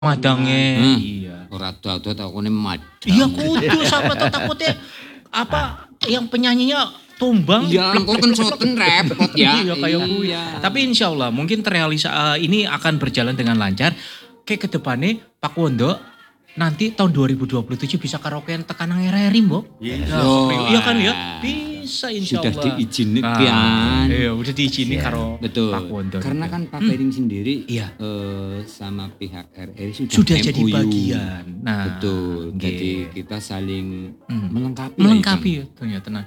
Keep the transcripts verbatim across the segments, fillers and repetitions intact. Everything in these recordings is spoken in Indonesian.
Madange, Hmm. iya. Ora dadu takone madang. Iya kudu sampe to takutnya apa yang penyanyinya tumbang. Iya, engko kensoten repot ya. Iya kayak kuwi. Iya. Tapi insyaallah mungkin terrealisa eh, ini akan berjalan dengan lancar. Kayak ke depannya Pak Wondo nanti tahun dua ribu dua puluh tujuh bisa karaokean tekan nang R R I, Mbok. Iya. Iya kan ya? Bisa insyaallah. Sudah diizinin Ah, kan. Iya, udah diizinin Iya. karo Betul. Pak Wondo. Karena gitu. kan Pak Pering sendiri Iya. eh, sama pihak R R I sudah, sudah jadi M O U. bagian. Nah, Betul. nggih. Jadi kita saling Hmm. melengkapi. lah, melengkapi Kang. ya ternyata. Nah,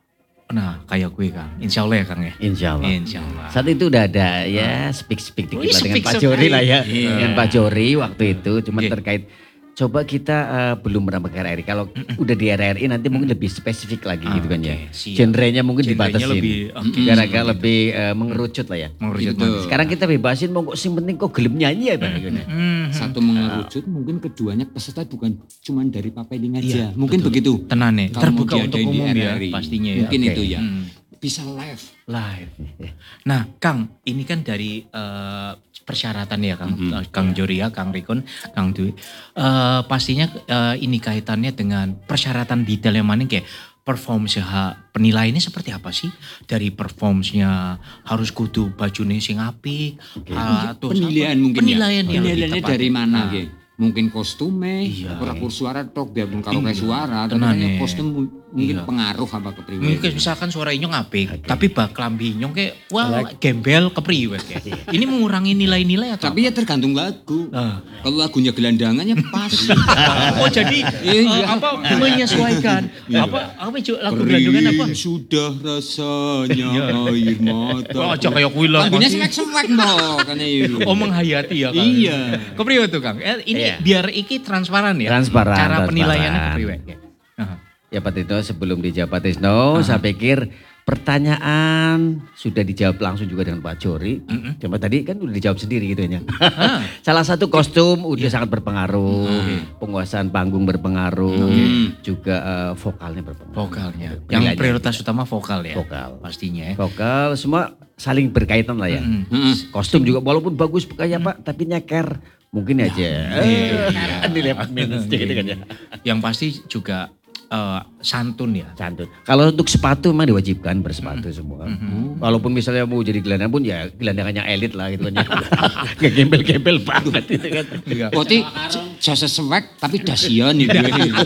nah kayak gue Kang. Insya Allah ya Kang ya. Insya Allah. Insya Allah. Saat itu udah ada ya speak-speak dikit Wih, lah dengan speak Pak Jori lah ya. sekali. Iya. Dengan Pak Jori waktu itu. Cuma Oke. terkait, coba kita eh, belum pernah ke R R I. Kalau udah di R R I nanti mungkin lebih spesifik lagi gitu kan ya. Oke, siap. Genrenya mungkin Genrenya dibatasin. lebih, oke. Gara-gara lebih eh, mengerucut lah ya. Mengerucut Gitu. manis. Sekarang kita bebasin, mau kok sing penting kok gelem nyanyi ya Pak. Gitu. Hmm, Satu mengerucut, mungkin keduanya peserta bukan cuma dari Pak Pering Iya, aja. mungkin betul. begitu. Tenang nih, Kalau terbuka mau untuk diadain di umum ya R R I. pastinya ya. Mungkin Oke. itu ya. Hmm. Bisa live. Live. Nah, Kang, ini kan dari eh, persyaratan ya, Kang, Mhm. Eh, Kang Jori ya, Kang Rikon, Kang Dwi. Eh, pastinya eh, ini kaitannya dengan persyaratan detail yang mana kayak perform penilaiannya seperti apa sih? Dari performance-nya harus kudu bajunya sing apik, atau Penilaian apa? mungkin penilaian ya. yang lebih Penilaiannya tepat. dari mana Nah, Ge? Mungkin kostumnya, Iya. apa rapor suara tok biarpun kalau kayak Iya. suara, tapi Tenan, kan ya. kostum mu- mungkin Iya. pengaruh apa ke priwe. mungkin misalkan suara inyong apik, tapi bak klambi inyong kayak wah gembel kepriwe kayak. Ini mengurangi nilai-nilai atau Tapi ya tergantung lagu. Ah. Kalau lagunya gelandangan ya pas. oh jadi eh, Iya. apa menyesuaikan apa apa cu- lagu gelandungan apa Kering sudah rasanya air mata. oh aja kayak kuwi lah Lagunya sewek-sewek no kan itu. oh menghayati ya Kang. Iya. Kepriwe tuh Kang Eh, ini Iya. biar iki transparan ya Transparan, cara transparan. penilaiannya kepriwe ya. Aha. Ya Pak Tito, sebelum dijawab Pak Tisno, saya pikir pertanyaan sudah dijawab langsung juga dengan Pak Jori. Cuma tadi kan udah dijawab sendiri gitu ya. Ah. Salah satu kostum udah sangat berpengaruh, penguasaan panggung berpengaruh, juga eh, vokalnya berpengaruh. vokalnya yang Penilaiannya. prioritas utama vokal ya Vokal. pastinya ya Vokal semua saling berkaitan lah ya. Mm. Heeh. Kostum juga walaupun bagus kayak Pak, tapi nyeker mungkin aja. Iya. Nilai minus gitu kan ya. yang pasti juga eh, santun ya Cantut. Kalau untuk sepatu memang diwajibkan bersepatu semua. Walaupun misalnya mau jadi gelandang pun ya gelandangannya elit lah gitu kan. ya. Nggak gembel-gembel banget itu kan. Berarti jasa sewek tapi dasian itu.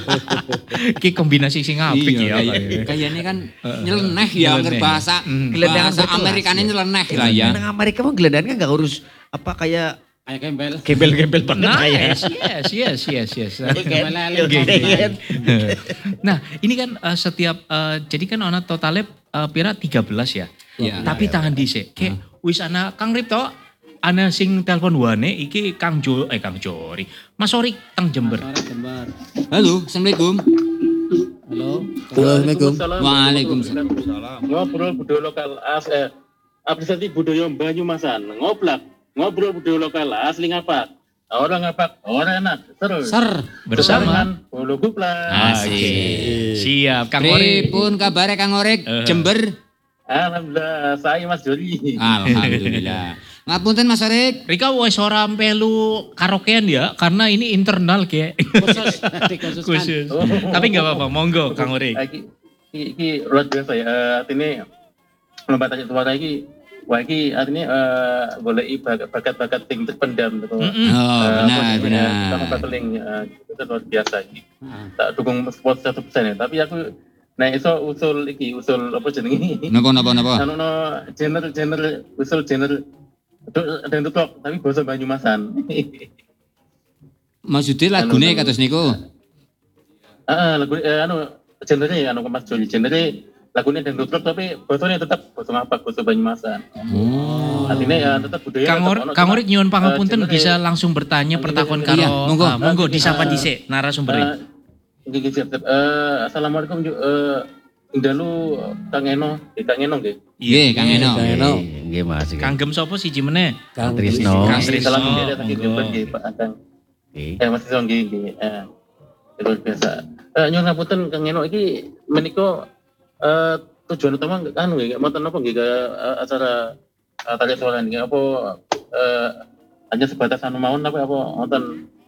Ki kombinasi sing apik ya Iya, kayak- kayaknya kan nyeleneh ya, Nyeleneh. ngerti bahasa Gelandangan bahasa berkelas, Amerikanya ya. nyeleneh lah ya. Gelandang Amerika mah gelandangan nggak urus apa kayak Kayak gembel. gembel-gembel banget kayak. Nice, yes, yes, yes, yes. Kan? Nah, ini kan eh, setiap eh, jadi kan ana totalnya eh, pira tiga belas ya. Iya. Tapi tangan dhisik. Kayak wis ana Kang Ripto, ana sing telepon wane iki Kang Jo eh Kang Jori. Mas Orik teng Jember. Halo, Assalamualaikum. Assalamualaikum. Waalaikumsalam. Ngobrol budaya lokal as eh, apresiasi budaya Banyumasan. Ngoblak, ngobrol budaya lokal asli ngapak. Orang ngapak, orang enak, seru. Ser. Bersama Dengan Bulu Gupla. Asik. Siap Kang Orik. Pripun kabare Kang Orik? Eh. Jember. Alhamdulillah, saya Mas Jori. Alhamdulillah. Ngapunten Mas Orik. Rika wis ora melu karaokean ya karena ini internal kayak. Khusus Khusus. Oh. Tapi nggak apa-apa, monggo Kang Orik. Iki, iki, iki luar biasa ya. Eh, artinya lomba tajik suara iki, wah iki artinya eh goleki bak- bakat-bakat ting terpendam gitu. Mm-mm. Oh, benar, benar. Sama battling eh, itu luar biasa iki. Tak dukung sport satu persen ya. Tapi aku nah iso usul iki usul apa jenenge? Napa napa napa? Anu no genre genre usul genre ada yang tutok tapi bahasa Banyumasan. Maksudnya lagune kados niku. Ah, lagu eh, anu genre ya anu Mas Joni genre lagunya dan tutok tapi bahasanya tetap bahasa apa bahasa Banyumasan. Oh. Artinya ya tetap budaya. Kang tetap Or, ono, Kang cuma, Orik nyuwun pangapunten eh, bisa genre- langsung bertanya pertakon Iya, karo monggo. ah, monggo Eh, disapa eh, dhisik narasumbernya. Eh, Gigi siap siap. Eh, assalamualaikum ju- eh Indalu Kang Eno, eh, Kang Eno nggih. Nggih, Kang Eno. Eno. Nggih Mas. Kang Gem sapa siji meneh? Kang Trisno. Kang Trisno. Salam dari Kang monggo. Jumper nggih Pak Kang. Oke. Eh Mas Trisno nggih nggih. Eh luar biasa. Eh nyuwun ngapunten Kang Eno iki menika eh tujuan utama kan nggih mboten napa nggih ke eh, acara eh, tali suara nggih apa eh hanya sebatas anu mawon tapi apa wonten